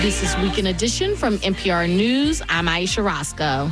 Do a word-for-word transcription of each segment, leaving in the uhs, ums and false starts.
This is Weekend Edition from N P R News. I'm Aisha Roscoe.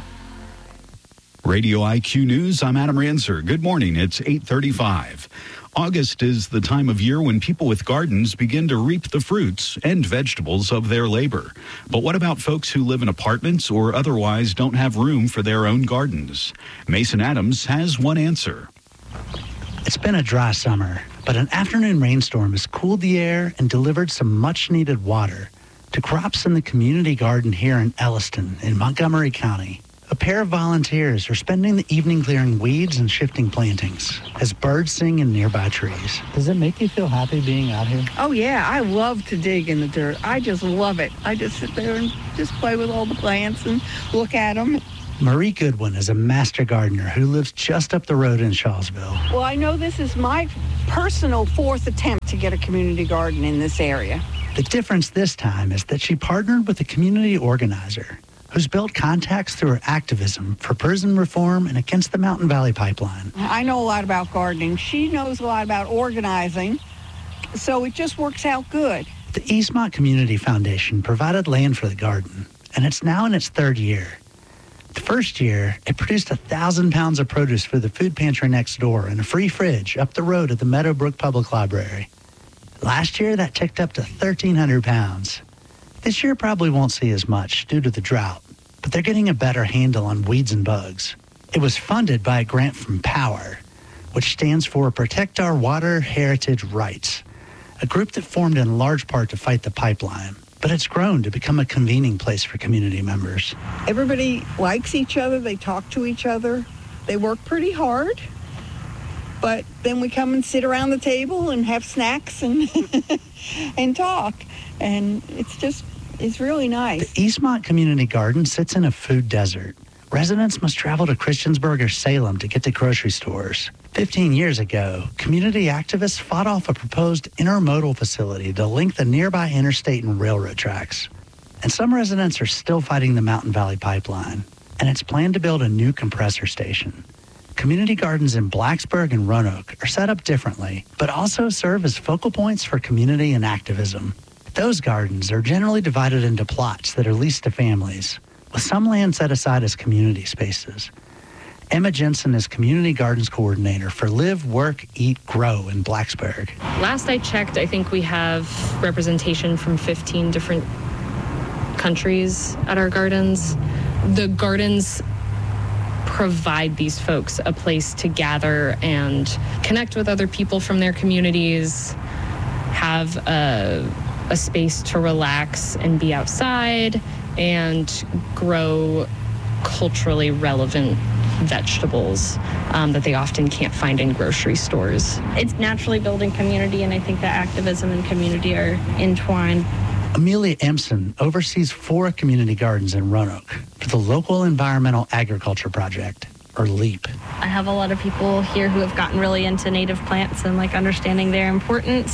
Radio I Q News, I'm Adam Ranser. Good morning. It's eight thirty-five. August is the time of year when people with gardens begin to reap the fruits and vegetables of their labor. But what about folks who live in apartments or otherwise don't have room for their own gardens? Mason Adams has one answer. It's been a dry summer, but an afternoon rainstorm has cooled the air and delivered some much-needed water to crops in the community garden here in Elliston in Montgomery County. A pair of volunteers are spending the evening clearing weeds and shifting plantings as birds sing in nearby trees. Does it make you feel happy being out here? Oh, yeah. I love to dig in the dirt. I just love it. I just sit there and just play with all the plants and look at them. Marie Goodwin is a master gardener who lives just up the road in Shawsville. Well, I know this is my personal fourth attempt to get a community garden in this area. The difference this time is that she partnered with a community organizer who's built contacts through her activism for prison reform and against the Mountain Valley Pipeline. I know a lot about gardening. She knows a lot about organizing, so it just works out good. The Eastmont Community Foundation provided land for the garden, and it's now in its third year. The first year, it produced a thousand pounds of produce for the food pantry next door and a free fridge up the road at the Meadowbrook Public Library. Last year, that ticked up to thirteen hundred pounds. This year probably won't see as much due to the drought, but they're getting a better handle on weeds and bugs. It was funded by a grant from POWER, which stands for Protect Our Water Heritage Rights, a group that formed in large part to fight the pipeline, but it's grown to become a convening place for community members. Everybody likes each other. They talk to each other. They work pretty hard. But then we come and sit around the table and have snacks and and talk. And it's just, it's really nice. The Eastmont Community Garden sits in a food desert. Residents must travel to Christiansburg or Salem to get to grocery stores. Fifteen years ago, community activists fought off a proposed intermodal facility to link the nearby interstate and railroad tracks. And some residents are still fighting the Mountain Valley Pipeline. And it's planned to build a new compressor station. Community gardens in Blacksburg and Roanoke are set up differently, but also serve as focal points for community and activism. Those gardens are generally divided into plots that are leased to families, with some land set aside as community spaces. Emma Jensen is Community Gardens Coordinator for Live, Work, Eat, Grow in Blacksburg. Last I checked, I think we have representation from fifteen different countries at our gardens. The gardens provide these folks a place to gather and connect with other people from their communities, have a, a space to relax and be outside, and grow culturally relevant vegetables um, that they often can't find in grocery stores. It's naturally building community, and I think that activism and community are entwined. Amelia Empson oversees four community gardens in Roanoke for the Local Environmental Agriculture Project, or LEAP. I have a lot of people here who have gotten really into native plants and like understanding their importance.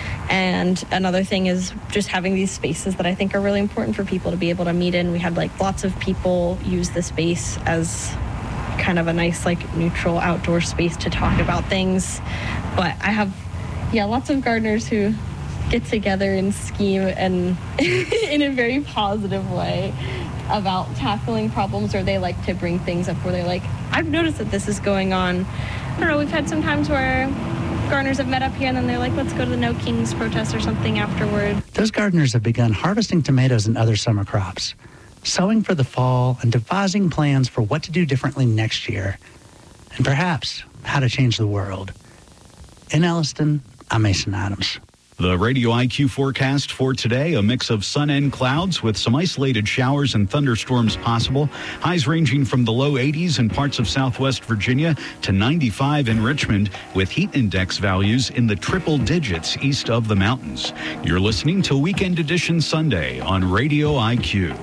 And another thing is just having these spaces that I think are really important for people to be able to meet in. We had like lots of people use the space as kind of a nice like neutral outdoor space to talk about things. But I have, yeah, lots of gardeners who get together and scheme and in a very positive way about tackling problems, or they like to bring things up where they're like, I've noticed that this is going on. I don't know, we've had some times where gardeners have met up here and then they're like, let's go to the No Kings protest or something afterward. Those gardeners have begun harvesting tomatoes and other summer crops, sowing for the fall, and devising plans for what to do differently next year, and perhaps how to change the world. In Elliston, I'm Mason Adams. The Radio I Q forecast for today, a mix of sun and clouds with some isolated showers and thunderstorms possible. Highs ranging from the low eighties in parts of southwest Virginia to ninety-five in Richmond, with heat index values in the triple digits east of the mountains. You're listening to Weekend Edition Sunday on Radio I Q.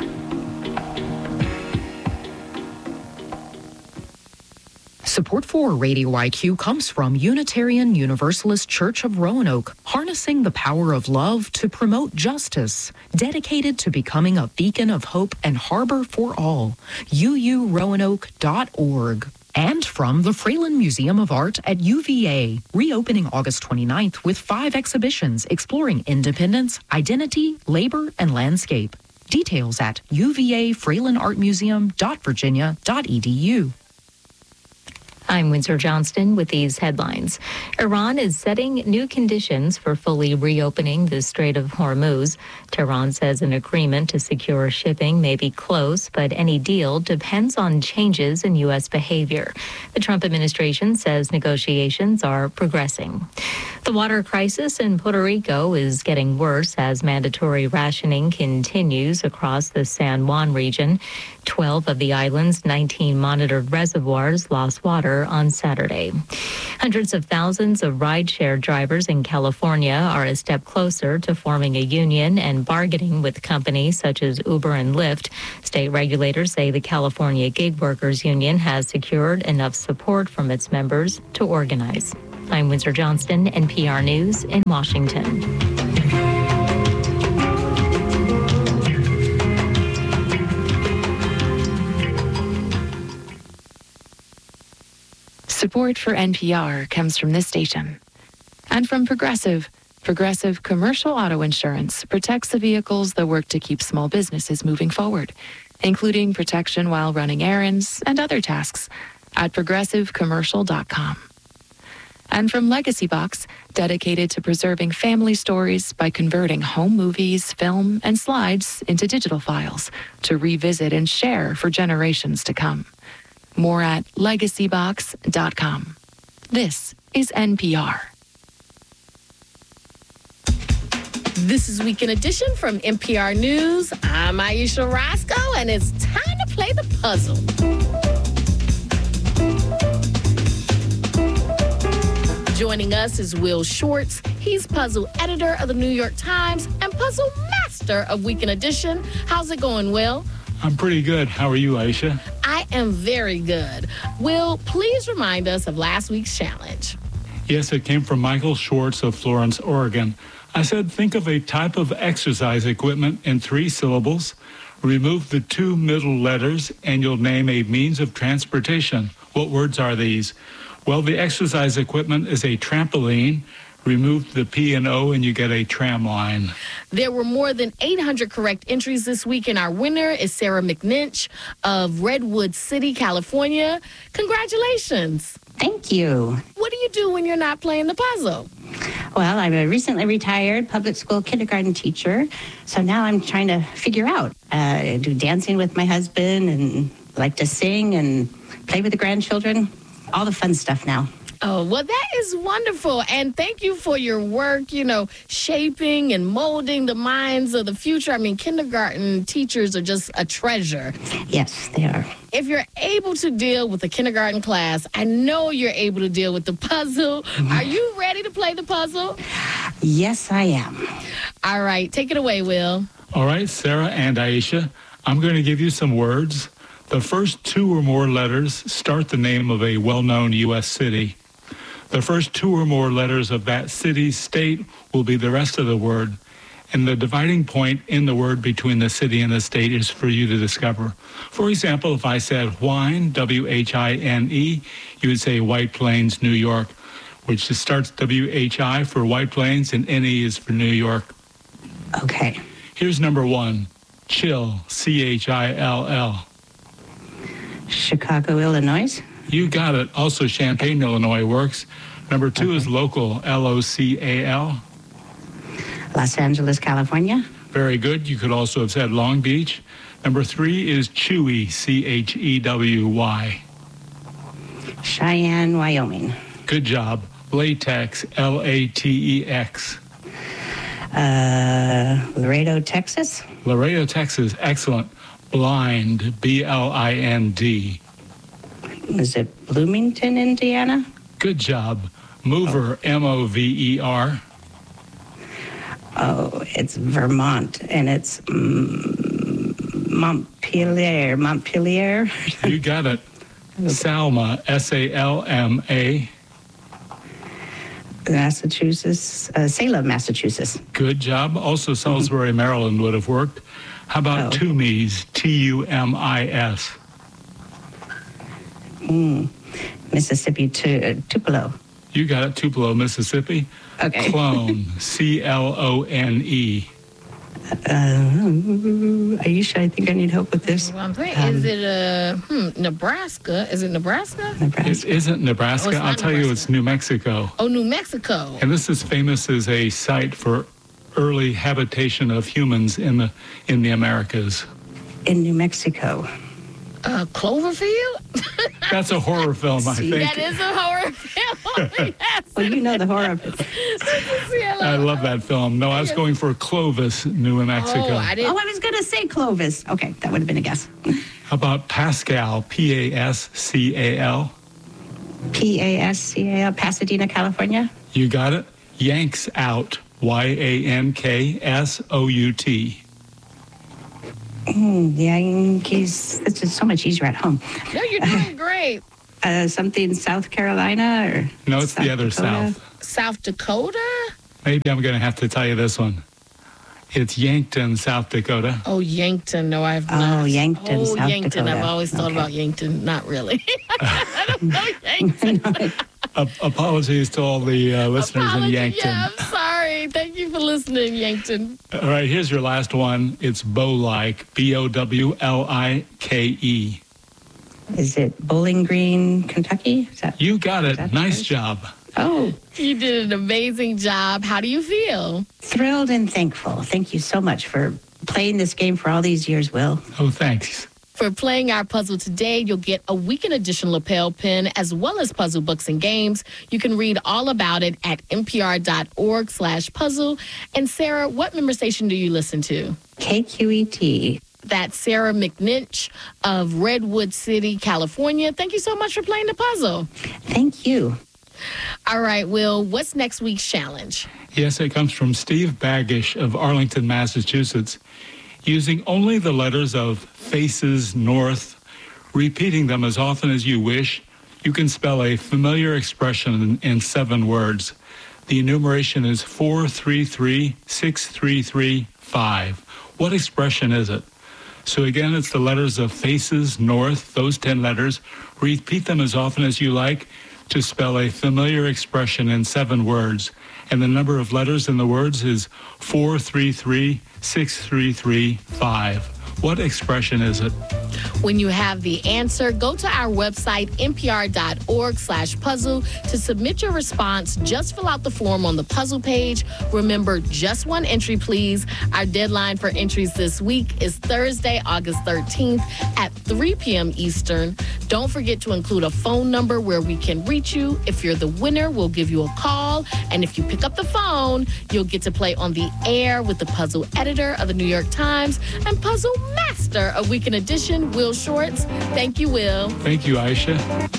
Support for Radio I Q comes from Unitarian Universalist Church of Roanoke, harnessing the power of love to promote justice, dedicated to becoming a beacon of hope and harbor for all. U U Roanoke dot org. And from the Fralin Museum of Art at U V A, reopening August twenty-ninth with five exhibitions exploring independence, identity, labor, and landscape. Details at u v a fralin art museum dot virginia dot e d u. I'm Windsor Johnston with these headlines. Iran is setting new conditions for fully reopening the Strait of Hormuz. Tehran says an agreement to secure shipping may be close, but any deal depends on changes in U S behavior. The Trump administration says negotiations are progressing. The water crisis in Puerto Rico is getting worse as mandatory rationing continues across the San Juan region. twelve of the island's nineteen monitored reservoirs lost water on Saturday. Hundreds of thousands of rideshare drivers in California are a step closer to forming a union and bargaining with companies such as Uber and Lyft. State regulators say the California Gig Workers Union has secured enough support from its members to organize. I'm Windsor Johnston, N P R News in Washington. Support for N P R comes from this station and from Progressive. Progressive Commercial Auto Insurance protects the vehicles that work to keep small businesses moving forward, including protection while running errands and other tasks at progressive commercial dot com. And from Legacy Box, dedicated to preserving family stories by converting home movies, film, and slides into digital files to revisit and share for generations to come. More at legacy box dot com. This is N P R. This is Weekend Edition from N P R News. I'm Aisha Roscoe, and it's time to play the puzzle. Joining us is Will Shortz. He's puzzle editor of the New York Times and puzzle master of Weekend Edition. How's it going, Will? I'm pretty good. How are you, Aisha? I am very good. Will, please remind us of last week's challenge. Yes, it came from Michael Schwartz of Florence, Oregon. I said, think of a type of exercise equipment in three syllables. Remove the two middle letters, and you'll name a means of transportation. What words are these? Well, the exercise equipment is a trampoline. Remove the P and O, and you get a tram line. There were more than eight hundred correct entries this week, and our winner is Sarah McNinch of Redwood City, California. Congratulations. Thank you. What do you do when you're not playing the puzzle? Well, I'm a recently retired public school kindergarten teacher, so now I'm trying to figure out. Uh, I do dancing with my husband and like to sing and play with the grandchildren, all the fun stuff now. Oh, well, that is wonderful. And thank you for your work, you know, shaping and molding the minds of the future. I mean, kindergarten teachers are just a treasure. Yes, they are. If you're able to deal with a kindergarten class, I know you're able to deal with the puzzle. Are you ready to play the puzzle? Yes, I am. All right. Take it away, Will. All right, Sarah and Aisha, I'm going to give you some words. The first two or more letters start the name of a well-known U S city. The first two or more letters of that city's state will be the rest of the word. And the dividing point in the word between the city and the state is for you to discover. For example, if I said Whine, W H I N E, you would say White Plains, New York, which starts W H I for White Plains and N E is for New York. Okay. Here's number one, Chill, C H I L L. Chicago, Illinois. You got it. Also, Champaign, Illinois works. Number two okay. is local, L O C A L. Los Angeles, California. Very good. You could also have said Long Beach. Number three is Chewy, C H E W Y. Cheyenne, Wyoming. Good job. Latex, L A T E X. Uh, Laredo, Texas. Laredo, Texas. Excellent. Blind, B L I N D. Is it Bloomington, Indiana? Good job. Mover, oh. M O V E R. Oh, it's Vermont, and it's mm, Montpelier. Montpelier. You got it. Salma, S A L M A. Massachusetts, uh, Salem, Massachusetts. Good job. Also, Salisbury, mm-hmm. Maryland would have worked. How about oh. Tumis, T U M I S? Mm. Mississippi to uh, Tupelo. You got it, Tupelo, Mississippi. Okay. Clone, C L O N E. Uh, Aisha, I think I need help with this. Well, I'm thinking, Um, is it uh, hmm, Nebraska? Is it Nebraska? Nebraska. It isn't Nebraska. Oh, it's I'll not tell you, Nebraska. it's New Mexico. Oh, New Mexico. And this is famous as a site for early habitation of humans in the in the Americas. In New Mexico. Uh, Cloverfield? That's a horror film, I See, think. That is a horror film. Yes. Well, you know the horror of it. I love that film. No, I was going for Clovis, New Mexico. Oh, I didn't. Oh, I was going to say Clovis. Okay, that would have been a guess. How about Pascal, P A S C A L? P A S C A L, Pasadena, California. You got it? Yanks Out, Y A N K S O U T. Mm, Yankees. It's just so much easier at home. No, you're doing great. Uh, something South Carolina or No, it's South the other Dakota? South. South Dakota? Maybe I'm going to have to tell you this one. It's Yankton, South Dakota. Oh, Yankton. No, I've Oh, not. Yankton, Oh, South Yankton. Dakota. I've always thought Okay. about Yankton. Not really. I don't know Yankton. Uh, apologies to all the uh, listeners Apology. in Yankton. Yeah, I'm sorry. Thank you for listening, Yankton. All right, here's your last one. It's Bow-like, B O W L I K E. Is it Bowling Green, Kentucky? Is that? You got it. That's Nice right. job. Oh, You did an amazing job. How do you feel? thrilled and thankful. Thank you so much for playing this game for all these years, Will. Oh, thanks. For playing our puzzle today, you'll get a weekend edition lapel pin as well as puzzle books and games. You can read all about it at npr.org slash puzzle. And Sarah, what member station do you listen to? K Q E T. That's Sarah McNinch of Redwood City, California. Thank you so much for playing the puzzle. Thank you. All right, Will, what's next week's challenge? Yes, it comes from Steve Baggish of Arlington, Massachusetts. Using only the letters of Faces North, repeating them as often as you wish, you can spell a familiar expression in, in seven words. The enumeration is four three three six three three five. What expression is it? So again, it's the letters of Faces North, those ten letters. Repeat them as often as you like to spell a familiar expression in seven words. And the number of letters in the words is four three three six three three five. What expression is it? When you have the answer, go to our website, npr.org slash puzzle, to submit your response. Just fill out the form on the puzzle page. Remember, just one entry, please. Our deadline for entries this week is Thursday, August thirteenth at three p.m. Eastern. Don't forget to include a phone number where we can reach you. If you're the winner, we'll give you a call. And if you pick up the phone, you'll get to play on the air with the puzzle editor of the New York Times and puzzle master of Weekend Edition, Will Shorts. Thank you, Will. Thank you, Aisha.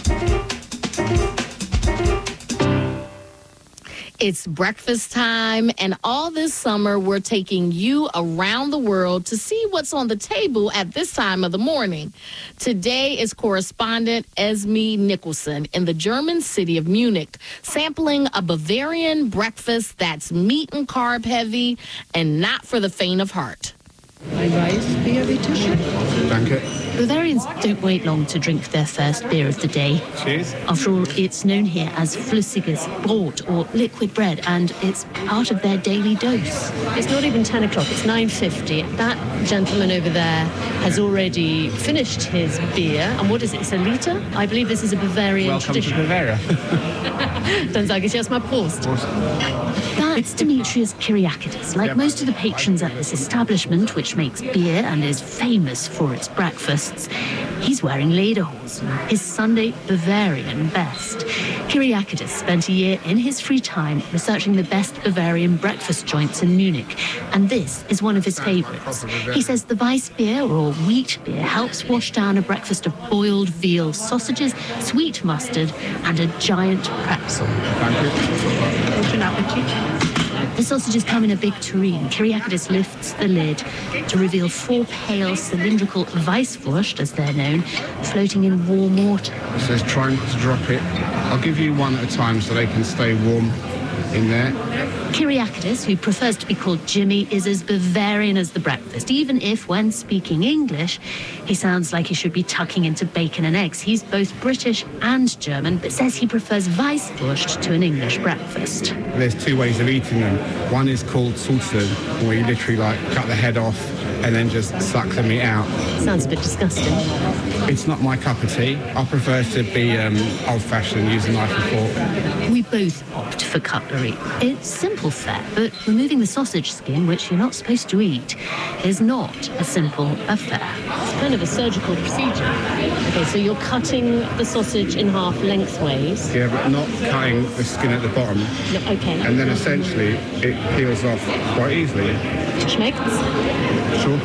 It's breakfast time, and all this summer, we're taking you around the world to see what's on the table at this time of the morning. Today is correspondent Esme Nicholson in the German city of Munich, sampling a Bavarian breakfast that's meat and carb heavy and not for the faint of heart. Ein Weißbier, bitte schön. Danke. Bavarians don't wait long to drink their first beer of the day. Cheers. After all, it's known here as flüssiges Brot, or liquid bread, and it's part of their daily dose. It's not even ten o'clock, it's nine fifty. That gentleman over there has already finished his beer. And what is it? It's a liter? I believe this is a Bavarian Welcome tradition. to Bavaria. Dann sage ich erstmal Prost. That's Demetrius Kyriakidis. Like Yep. most of the patrons at this establishment, which makes beer and is famous for its breakfasts, he's wearing lederhosen, his Sunday Bavarian best. Kyriakidis spent a year in his free time researching the best Bavarian breakfast joints in Munich, and this is one of his favorites. He says the Weissbier, or wheat beer, helps wash down a breakfast of boiled veal sausages, sweet mustard, and a giant pretzel. Guten Appetit. The sausages come in a big tureen. Kyriakidis lifts the lid to reveal four pale, cylindrical Weisswurst, as they're known, floating in warm water. It says try not to drop it. I'll give you one at a time so they can stay warm. in there. Kyriakidis, who prefers to be called Jimmy, is as Bavarian as the breakfast, even if, when speaking English, he sounds like he should be tucking into bacon and eggs. He's both British and German, but says he prefers Weisswurst to an English breakfast. There's two ways of eating them. One is called Sulzen, where you literally like cut the head off and then just suck the meat out. Sounds a bit disgusting. It's not my cup of tea. I prefer to be um, old-fashioned, use a knife and fork. We both opt for cutlery. It's simple fare, but removing the sausage skin, which you're not supposed to eat, is not a simple affair. It's kind of a surgical procedure. Okay, so you're cutting the sausage in half lengthways. Yeah, but not cutting the skin at the bottom. No, okay. And then essentially it peels off quite easily. Schmeckt's? Sure.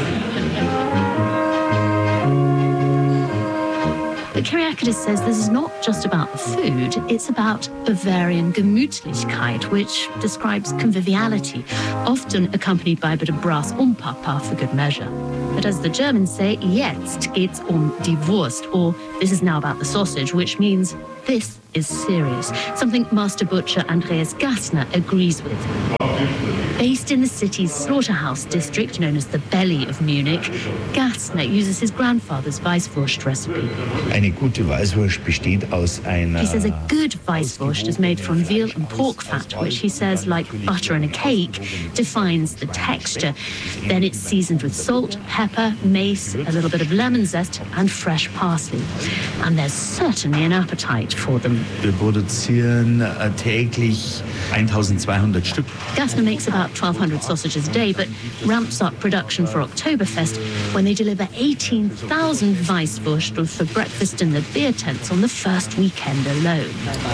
But Kyriakidis says this is not just about the food, it's about Bavarian Gemütlichkeit, which describes conviviality, often accompanied by a bit of brass Umpapa for good measure. But as the Germans say, jetzt geht's um die Wurst, or this is now about the sausage, which means this is serious, something Master Butcher Andreas Gassner agrees with. Based in the city's slaughterhouse district, known as the Belly of Munich, Gassner uses his grandfather's Weisswurst recipe. Eine gute Weißwurst besteht aus einer... He says a good Weisswurst is made from veal and pork fat, which he says, like butter in a cake, defines the texture. Then it's seasoned with salt, pepper, mace, a little bit of lemon zest, and fresh parsley. And there's certainly an appetite for them. Wir produzieren täglich zwölfhundert Stück. Gassner makes about twelve hundred sausages a day, but ramps up production for Oktoberfest when they deliver eighteen thousand Weisswurstel for breakfast in the beer tents on the first weekend alone.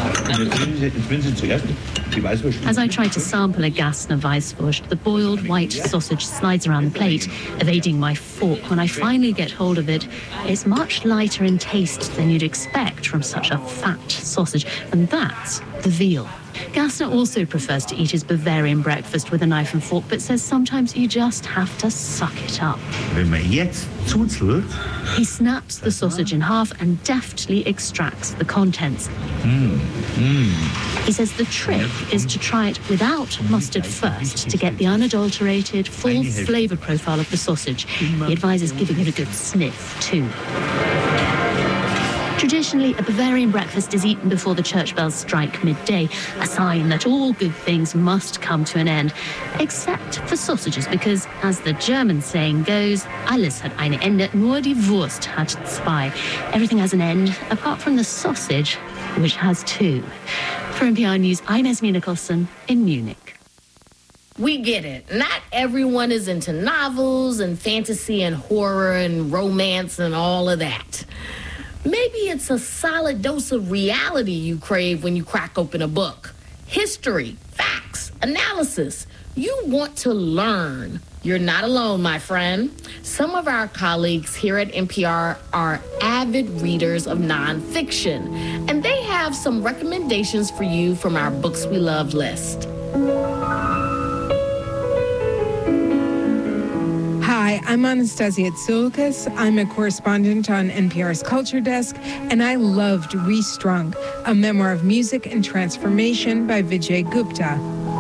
As I try to sample a Gassner Weisswurst, the boiled white sausage slides around the plate, evading my fork. When I finally get hold of it, it's much lighter in taste than you'd expect from such a fat sausage, and that's the veal. Gassner also prefers to eat his Bavarian breakfast with a knife and fork, but says sometimes you just have to suck it up. Wenn man jetzt zuzelt, he snaps the sausage in half and deftly extracts the contents. Mm, mm. He says the trick is to try it without mustard first to get the unadulterated, full flavour profile of the sausage. He advises giving it a good sniff, too. Traditionally, a Bavarian breakfast is eaten before the church bells strike midday, a sign that all good things must come to an end, except for sausages, because, as the German saying goes, alles hat ein Ende, nur die Wurst hat zwei. Everything has an end, apart from the sausage, which has two. For N P R News, I'm Esme Nicholson in Munich. We get it. Not everyone is into novels and fantasy and horror and romance and all of that. Maybe it's a solid dose of reality you crave when you crack open a book. History, facts, analysis. You want to learn. You're not alone, my friend. Some of our colleagues here at N P R are avid readers of nonfiction, and they have some recommendations for you from our Books We Love list. Hi, I'm Anastasia Tsoulikas. I'm a correspondent on N P R's Culture Desk, and I loved Restrung, a memoir of music and transformation by Vijay Gupta.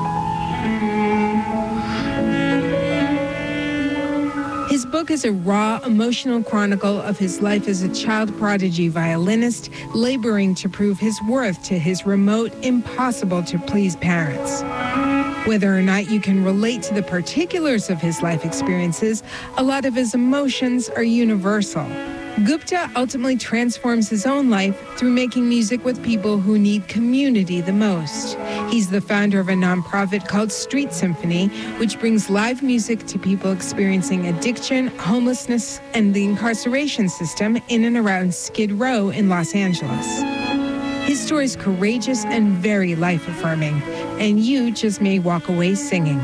His book is a raw, emotional chronicle of his life as a child prodigy violinist, laboring to prove his worth to his remote, impossible-to-please parents. Whether or not you can relate to the particulars of his life experiences, a lot of his emotions are universal. Gupta ultimately transforms his own life through making music with people who need community the most. He's the founder of a nonprofit called Street Symphony, which brings live music to people experiencing addiction, homelessness, and the incarceration system in and around Skid Row in Los Angeles. His story is courageous and very life-affirming, and you just may walk away singing.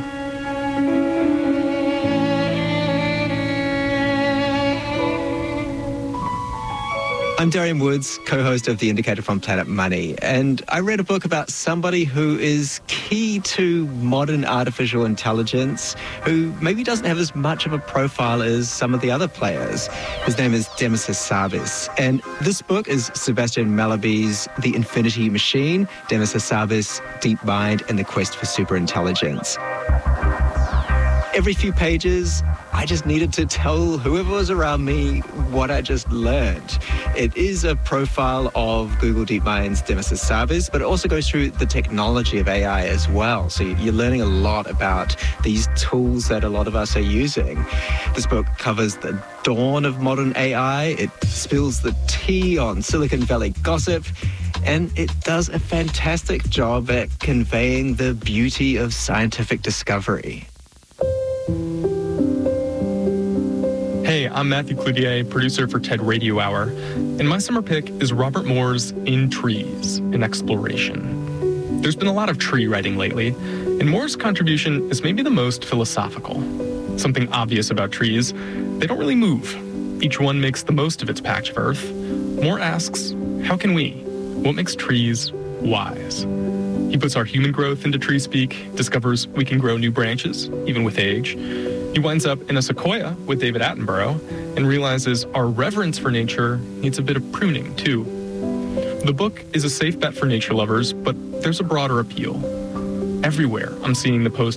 I'm Darian Woods, co-host of The Indicator from Planet Money, and I read a book about somebody who is key to modern artificial intelligence, who maybe doesn't have as much of a profile as some of the other players. His name is Demis Hassabis, and this book is Sebastian Mallaby's The Infinity Machine, Demis Hassabis, DeepMind, and the Quest for Superintelligence. Every few pages, I just needed to tell whoever was around me what I just learned. It is a profile of Google DeepMind's Demis Hassabis, but it also goes through the technology of A I as well. So you're learning a lot about these tools that a lot of us are using. This book covers the dawn of modern A I. It spills the tea on Silicon Valley gossip, and it does a fantastic job at conveying the beauty of scientific discovery. Hey, I'm Matthew Cloutier, producer for TED Radio Hour, and my summer pick is Robert Moore's In Trees, an Exploration. There's been a lot of tree writing lately, and Moore's contribution is maybe the most philosophical. Something obvious about trees, they don't really move. Each one makes the most of its patch of earth. Moore asks, how can we? What makes trees wise? He puts our human growth into tree speak, discovers we can grow new branches, even with age. He winds up in a sequoia with David Attenborough and realizes our reverence for nature needs a bit of pruning, too. The book is a safe bet for nature lovers, but there's a broader appeal. Everywhere I'm seeing the post